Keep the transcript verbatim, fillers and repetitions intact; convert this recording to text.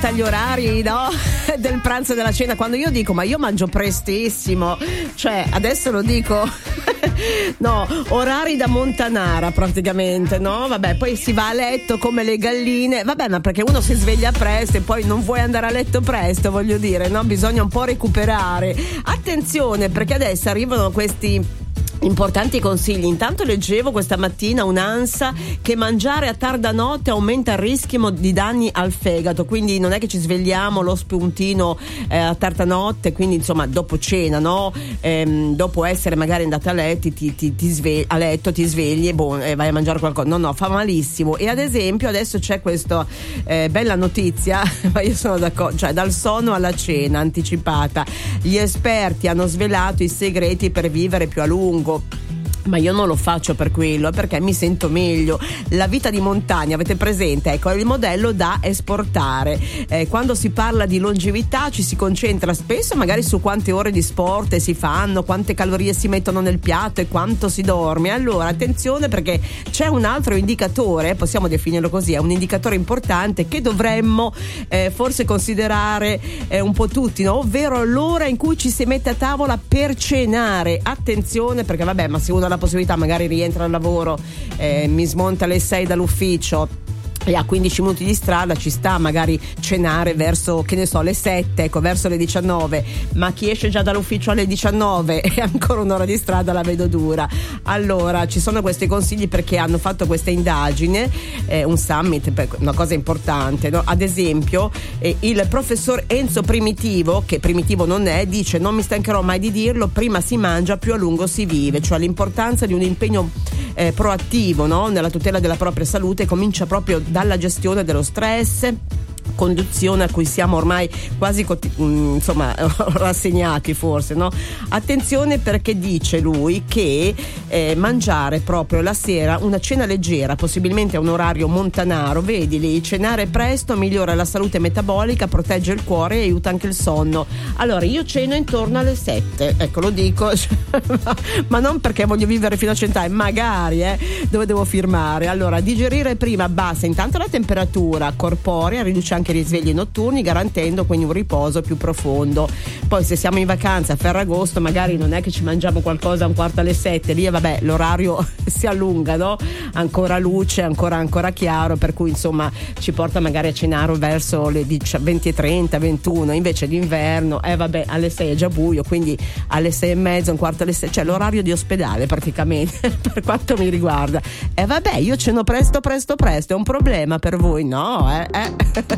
rispetto agli orari, no? Del pranzo e della cena, quando io dico ma io mangio prestissimo, cioè adesso lo dico no, orari da montanara praticamente, no? Vabbè, poi si va a letto come le galline, vabbè, ma perché uno si sveglia presto e poi non vuoi andare a letto presto, voglio dire, no? Bisogna un po' recuperare. Attenzione, perché adesso arrivano questi importanti consigli. Intanto leggevo questa mattina un'ANSA che mangiare a tarda notte aumenta il rischio di danni al fegato, quindi non è che ci svegliamo lo spuntino eh, a tarda notte, quindi insomma dopo cena, no? Ehm, dopo essere magari andata a letto ti, ti, ti svegli, a letto ti svegli e boh, eh, vai a mangiare qualcosa, no no, fa malissimo. E ad esempio adesso c'è questa eh, bella notizia, ma io sono d'accordo, cioè dal sonno alla cena anticipata, gli esperti hanno svelato i segreti per vivere più a lungo. Ma io non lo faccio per quello, perché mi sento meglio. La vita di montagna, avete presente? Ecco, è il modello da esportare. Eh, quando si parla di longevità ci si concentra spesso magari su quante ore di sport si fanno, quante calorie si mettono nel piatto e quanto si dorme. Allora attenzione, perché c'è un altro indicatore, possiamo definirlo così, è un indicatore importante che dovremmo eh, forse considerare eh, un po' tutti, no? Ovvero l'ora in cui ci si mette a tavola per cenare. Attenzione, perché vabbè, ma se uno ha la possibilità, magari rientra al lavoro, eh, mi smonta alle sei dall'ufficio e a quindici minuti di strada, ci sta magari cenare verso, che ne so, le sette, ecco, verso le diciannove, ma chi esce già dall'ufficio alle diciannove e ancora un'ora di strada la vedo dura. Allora ci sono questi consigli perché hanno fatto questa indagine, eh, un summit, una cosa importante, no? Ad esempio eh, il professor Enzo Primitivo, che Primitivo non è, dice: non mi stancherò mai di dirlo, prima si mangia più a lungo si vive, cioè l'importanza di un impegno eh, proattivo, no? Nella tutela della propria salute comincia proprio dalla gestione dello stress, condizione a cui siamo ormai quasi insomma rassegnati forse, no? Attenzione, perché dice lui che eh, mangiare proprio la sera una cena leggera, possibilmente a un orario montanaro, vedi lì, cenare presto migliora la salute metabolica, protegge il cuore e aiuta anche il sonno. Allora io ceno intorno alle sette, ecco, lo dico ma non perché voglio vivere fino a cent'anni, magari eh, dove devo firmare. Allora digerire prima abbassa intanto la temperatura corporea, riduce anche i risvegli notturni, garantendo quindi un riposo più profondo. Poi se siamo in vacanza a Ferragosto magari non è che ci mangiamo qualcosa a un quarto alle sette, lì vabbè l'orario si allunga, no? Ancora luce, ancora ancora chiaro, per cui insomma ci porta magari a cenare verso le venti e trenta, ventuno, invece d'inverno eh vabbè alle sei è già buio, quindi alle sei e mezza, un quarto alle sei, cioè l'orario di ospedale praticamente per quanto mi riguarda. E eh vabbè, io ceno presto presto presto, è un problema per voi? No, eh, eh.